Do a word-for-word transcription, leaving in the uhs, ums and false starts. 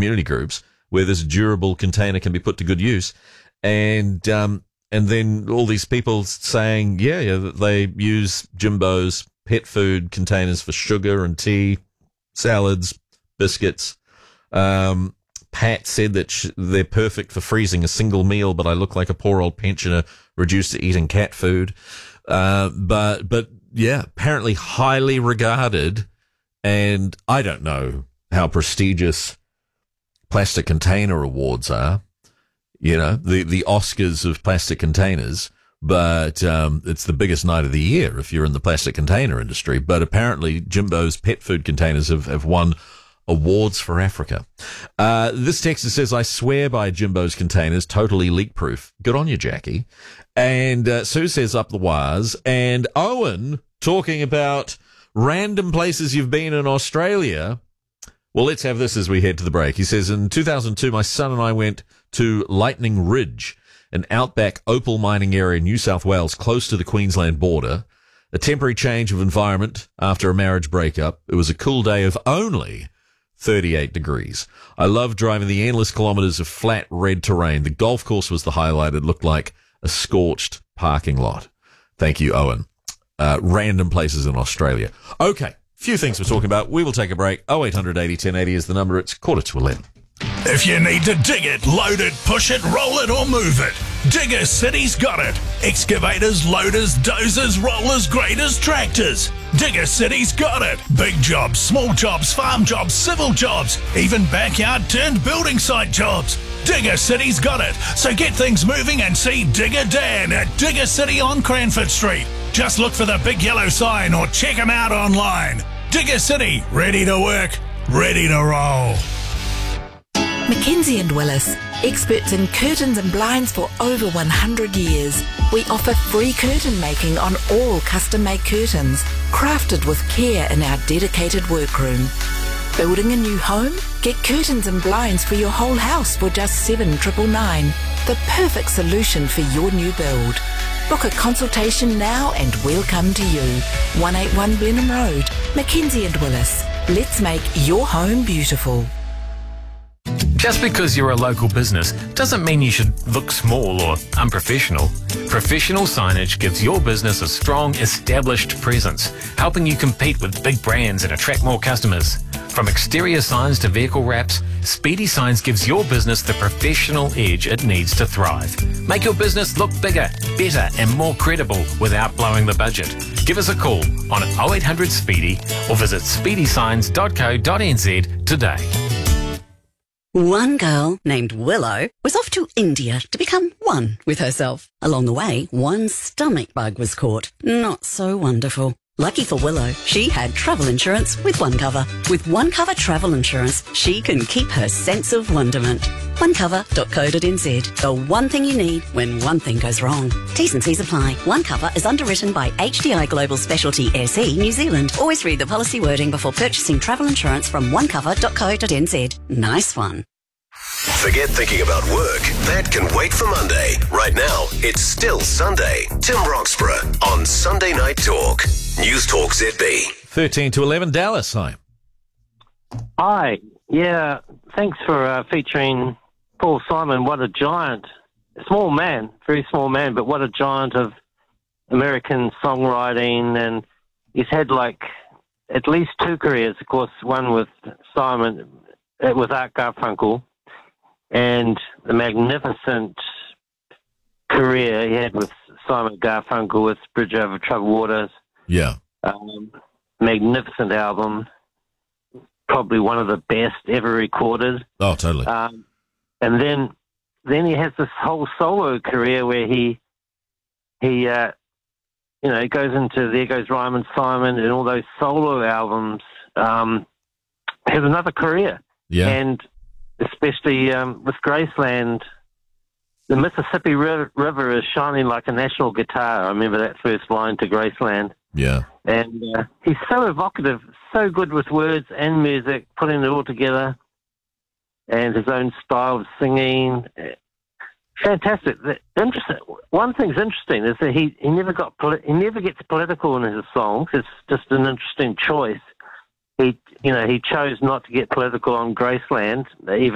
community groups where this durable container can be put to good use. And, um, and then all these people saying, yeah, yeah, that they use Jimbo's pet food containers for sugar and tea, salads, biscuits. Um, Pat said that sh- they're perfect for freezing a single meal, but I look like a poor old pensioner reduced to eating cat food. Uh, but, but yeah, apparently highly regarded. And I don't know how prestigious plastic container awards are, you know, the, the Oscars of plastic containers, but, um, it's the biggest night of the year if you're in the plastic container industry. But apparently Jimbo's pet food containers have, have won awards for Africa. Uh, this texter says, I swear by Jimbo's containers, totally leak-proof. Good on you, Jackie. And uh, Sue says, up the wires. And Owen, talking about random places you've been in Australia. Well, let's have this as we head to the break. He says, in two thousand two, my son and I went to Lightning Ridge, an outback opal mining area in New South Wales, close to the Queensland border. A temporary change of environment after a marriage breakup. It was a cool day of only thirty-eight degrees. I loved driving the endless kilometres of flat red terrain. The golf course was the highlight. It looked like a scorched parking lot. Thank you, Owen. Uh, random places in Australia. Okay, few things we're talking about. We will take a break. oh eight hundred eighty ten eighty is the number. It's quarter to eleven. If you need to dig it, load it, push it, roll it, or move it, Digger City's got it. Excavators, loaders, dozers, rollers, graders, tractors. Digger City's got it. Big jobs, small jobs, farm jobs, civil jobs, even backyard turned building site jobs. Digger City's got it. So get things moving and see Digger Dan at Digger City on Cranford Street. Just look for the big yellow sign or check him out online. Digger City, ready to work, ready to roll. Mackenzie and Willis, experts in curtains and blinds for over one hundred years. We offer free curtain making on all custom-made curtains, crafted with care in our dedicated workroom. Building a new home? Get curtains and blinds for your whole house for just seven nine nine nine. The perfect solution for your new build. Book a consultation now and we'll come to you. one eighty-one Blenheim Road, Mackenzie and Willis. Let's make your home beautiful. Just because you're a local business doesn't mean you should look small or unprofessional. Professional signage gives your business a strong, established presence, helping you compete with big brands and attract more customers. From exterior signs to vehicle wraps, Speedy Signs gives your business the professional edge it needs to thrive. Make your business look bigger, better and more credible without blowing the budget. Give us a call on oh eight hundred Speedy or visit speedy signs dot co dot n z today. One girl named Willow was off to India to become one with herself. Along the way, one stomach bug was caught. Not so wonderful. Lucky for Willow, she had travel insurance with OneCover. With OneCover travel insurance, she can keep her sense of wonderment. one cover dot co dot n z. The one thing you need when one thing goes wrong. T's and C's apply. OneCover is underwritten by H D I Global Specialty S E New Zealand. Always read the policy wording before purchasing travel insurance from one cover dot co dot n z. Nice one. Forget thinking about work. That can wait for Monday. Right now, it's still Sunday. Tim Roxburgh on Sunday Night Talk. News Talk Z B. thirteen to eleven, Dallas, hi. Hi. Yeah, thanks for uh, featuring Paul Simon. What a giant. Small man, very small man, but what a giant of American songwriting. And he's had like at least two careers, of course, one with Simon, uh, with Art Garfunkel, and the magnificent career he had with Simon Garfunkel with Bridge Over Troubled Waters. Yeah. Um, magnificent album. Probably one of the best ever recorded. Oh, totally. Um, and then then he has this whole solo career where he, he uh, you know, goes into There Goes Ryman Simon and all those solo albums. Um, has another career. Yeah. And especially um, with Graceland, the Mississippi River, River is shining like a national guitar. I remember that first line to Graceland. Yeah. And uh, he's so evocative, so good with words and music, putting it all together, and his own style of singing. Fantastic. The, interesting. One thing's interesting is that he, he never got poli- he never gets political in his songs. It's just an interesting choice. He you know he chose not to get political on Graceland, even